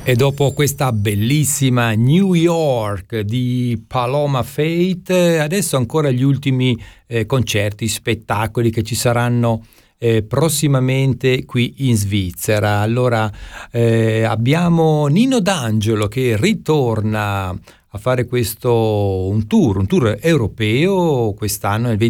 E dopo questa bellissima New York di Paloma Faith, adesso ancora gli ultimi concerti, spettacoli che ci saranno prossimamente qui in Svizzera. Allora abbiamo Nino D'Angelo che ritorna a fare un tour europeo quest'anno, nel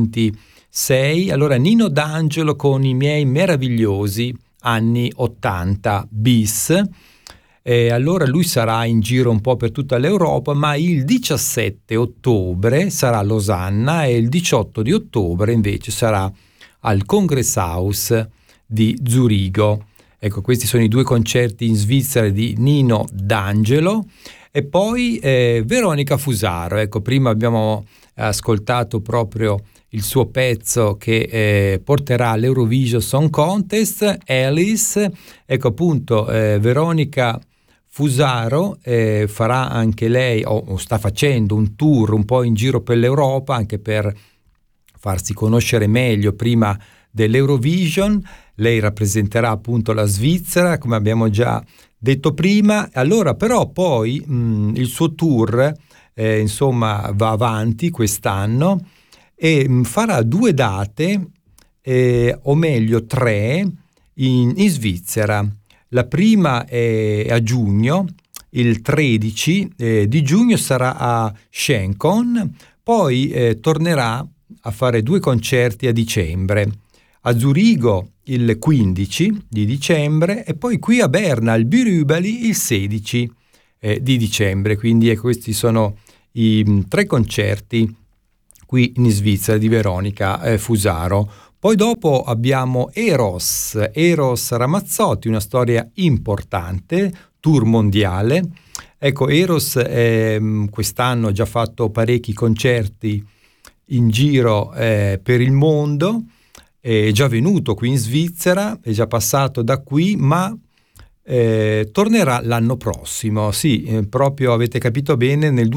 2026. Allora Nino D'Angelo con i miei meravigliosi anni 80 bis. Allora lui sarà in giro un po' per tutta l'Europa, ma il 17 ottobre sarà a Losanna e il 18 di ottobre invece sarà al Kongresshaus di Zurigo. Ecco, questi sono i due concerti in Svizzera di Nino D'Angelo. E poi Veronica Fusaro. Ecco, prima abbiamo ascoltato proprio il suo pezzo che porterà all'Eurovision Song Contest, Alice. Ecco appunto, Veronica Fusaro farà anche lei, o sta facendo un tour un po' in giro per l'Europa, anche per farsi conoscere meglio prima dell'Eurovision. Lei rappresenterà appunto la Svizzera, come abbiamo già detto prima. Allora però poi il suo tour insomma va avanti quest'anno e farà 2 date, o meglio 3, in Svizzera. La prima è a giugno, il 13 di giugno sarà a Schenkon, poi tornerà a fare 2 concerti a dicembre, a Zurigo il 15 di dicembre e poi qui a Berna al Birubali il 16 di dicembre. Quindi questi sono i 3 concerti qui in Svizzera di Veronica Fusaro. Poi dopo abbiamo Eros Ramazzotti, una storia importante, tour mondiale. Ecco, Eros quest'anno ha già fatto parecchi concerti in giro per il mondo, è già venuto qui in Svizzera, è già passato da qui, ma tornerà l'anno prossimo. Sì, proprio avete capito bene, nel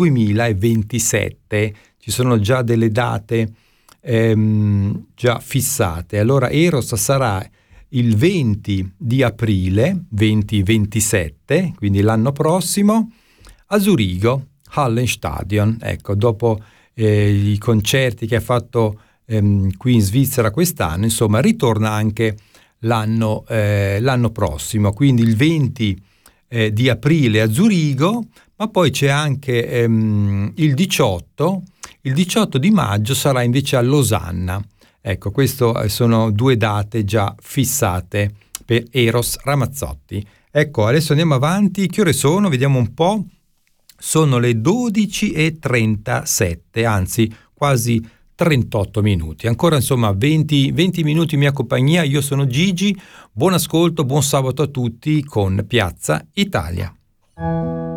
2027 ci sono già delle date già fissate. Allora Eros sarà il 20 di aprile 2027, quindi l'anno prossimo, a Zurigo, Hallenstadion. Ecco, dopo i concerti che ha fatto qui in Svizzera quest'anno, insomma ritorna anche l'anno prossimo, quindi il 20 di aprile a Zurigo, ma poi c'è anche il 18 di maggio sarà invece a Losanna. Ecco, queste sono 2 date già fissate per Eros Ramazzotti. Ecco, adesso andiamo avanti. Che ore sono? Vediamo un po'. Sono le 12:37, anzi quasi 38 minuti. Ancora insomma 20 minuti in mia compagnia. Io sono Gigi. Buon ascolto, buon sabato a tutti con Piazza Italia.